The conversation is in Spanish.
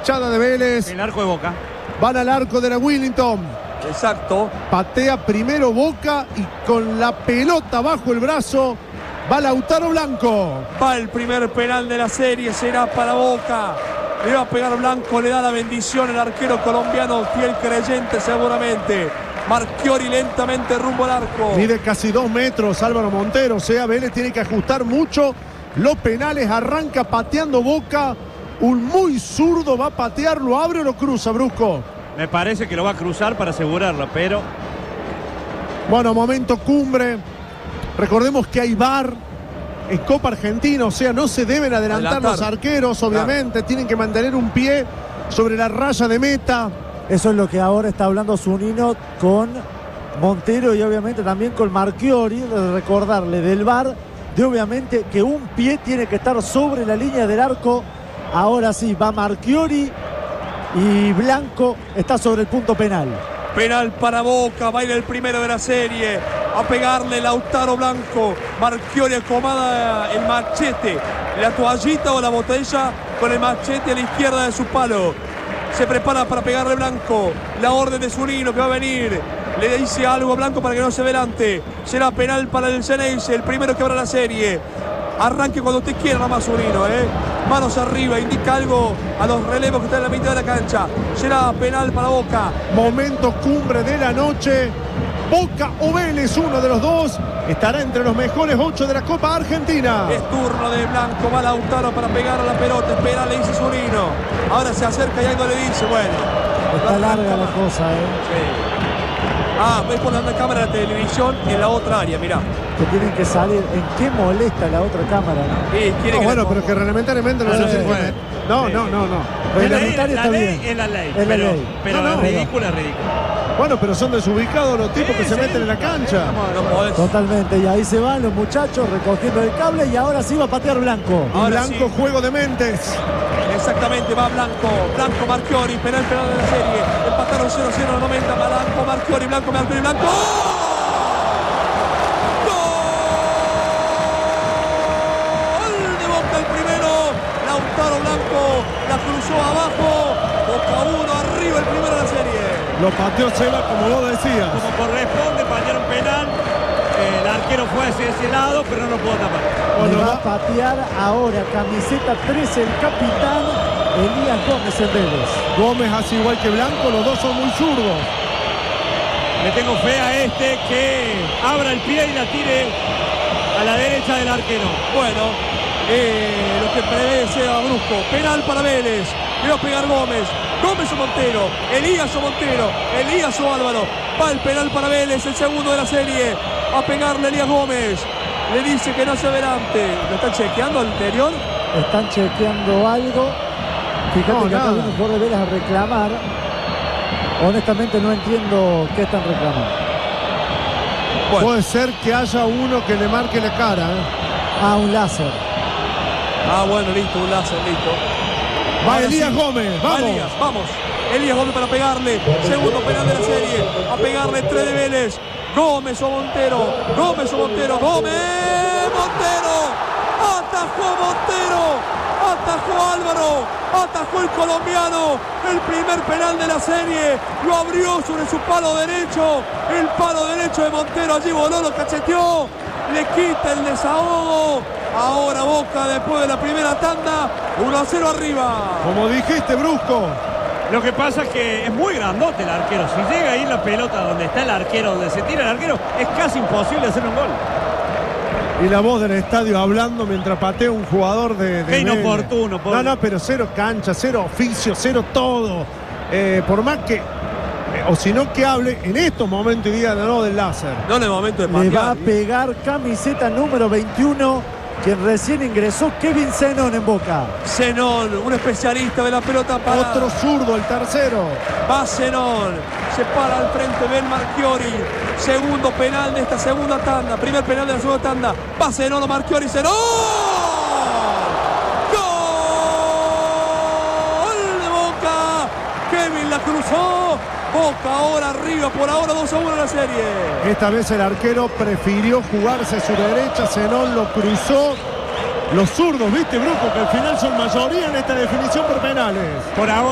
hinchada de Vélez. El arco de Boca. Van al arco de la Willington. Exacto. Patea primero Boca y con la pelota bajo el brazo va Lautaro Blanco. Va el primer penal de la serie, será para Boca. Le va a pegar Blanco, le da la bendición el arquero colombiano, fiel creyente seguramente. Marchiori lentamente rumbo al arco. Mide casi 2 metros Álvaro Montero. O sea, Vélez tiene que ajustar mucho los penales. Arranca pateando Boca. Un muy zurdo va a patear. ¿Lo abre o lo cruza, Brusco? Me parece que lo va a cruzar para asegurarlo, pero... Bueno, momento cumbre. Recordemos que hay VAR en Copa Argentina. O sea, no se deben adelantar los arqueros, obviamente. Claro. Tienen que mantener un pie sobre la raya de meta. Eso es lo que ahora está hablando Zunino con Montero y obviamente también con Marchiori, de recordarle del VAR, de obviamente que un pie tiene que estar sobre la línea del arco. Ahora sí, va Marchiori y Blanco está sobre el punto penal. Penal para Boca, va a ir el primero de la serie. A pegarle Lautaro Blanco. Marchiori acomoda el machete, la toallita o la botella con el machete a la izquierda de su palo. Se prepara para pegarle Blanco. La orden de Zunino que va a venir. Le dice algo a Blanco para que no se adelante. Será penal para el Ceneice, el primero que abra la serie. Arranque cuando usted quiera, nada más Zunino, Manos arriba, indica algo a los relevos que están en la mitad de la cancha. Será penal para Boca. Momento cumbre de la noche. Boca o Vélez, uno de los dos, estará entre los mejores 8 de la Copa Argentina. Es turno de Blanco, va Lautaro para pegar a la pelota. Espera, le dice Zunino. Ahora se acerca y algo le dice, bueno. Está larga la cosa, Sí. Ves por la cámara de la televisión en la otra área, mirá. Que tienen que salir. ¿En qué molesta la otra cámara? Sí, bueno, pero que reglamentariamente no se puede. No. Reglamentario está bien. Es la ley. Es la ley. Pero es ridícula. Bueno, pero son desubicados los tipos que se meten en la cancha. No podés. Totalmente, y ahí se van los muchachos recogiendo el cable y ahora sí va a patear Blanco. Ahora Blanco, sí. Juego de mentes. Exactamente, va Blanco. Blanco Marchiori, penal de la serie. Empataron 0-0 en el 90. Blanco Marchiori, Blanco. ¡Gol! De Boca el primero. Lautaro Blanco la cruzó abajo. Boca 1, arriba el primero de la serie. Lo pateó Seba, como vos decías. Como corresponde, patearon penal. El arquero fue hacia ese lado, pero no lo pudo tapar. Bueno, va a patear ahora, camiseta 13, el capitán Elías Gómez en Vélez. Gómez hace igual que Blanco, los dos son muy zurdos. Le tengo fe a este que abra el pie y la tire a la derecha del arquero. Bueno, lo que prevé sea Brusco. Penal para Vélez. Le va a pegar Gómez. Gómez o Montero. Elías o Montero. Elías o Álvaro. Va el penal para Vélez, el segundo de la serie. A pegarle Elías Gómez. Le dice que no se adelante. ¿Lo están chequeando al interior? Están chequeando algo. Fíjate que acá viene un jugador de Vélez a reclamar. Honestamente no entiendo qué están reclamando. Bueno. Puede ser que haya uno que le marque la cara. Un láser. Bueno, listo, un láser, listo. Va Elías Gómez, vamos. Elías Gómez para pegarle. Segundo penal de la serie. A pegarle 3 de Vélez. Gómez o Montero. Gómez. Montero. Atajó Montero. Atajó Álvaro. Atajó el colombiano. El primer penal de la serie. Lo abrió sobre su palo derecho. El palo derecho de Montero. Allí voló, lo cacheteó. Le quita el desahogo. Ahora Boca, después de la primera tanda, 1-0 arriba. Como dijiste, Brusco. Lo que pasa es que es muy grandote el arquero. Si llega ahí la pelota donde está el arquero, donde se tira el arquero, es casi imposible hacer un gol. Y la voz del estadio hablando mientras patea un jugador de qué inoportuno. No, pero cero cancha, cero oficio, cero todo. Por más que... o si no que hable en estos momentos y diga no del láser. No en el momento de patear. Le va a pegar camiseta número 21, quien recién ingresó, Kevin Zenón en Boca. Zenón, un especialista de la pelota para... Otro zurdo, el tercero. Va Zenón, se para al frente Ben Marchiori. Segundo penal de esta segunda tanda. Primer penal de la segunda tanda. Va Zenón o Marchiori. ¡Zenón! ¡Gol de Boca! Kevin la cruzó. Boca ahora arriba, por ahora 2-1 en la serie. Esta vez el arquero prefirió jugarse a su derecha. Zenón lo cruzó. Los zurdos, viste, Brujo, que al final son mayoría en esta definición por penales. Por ahora.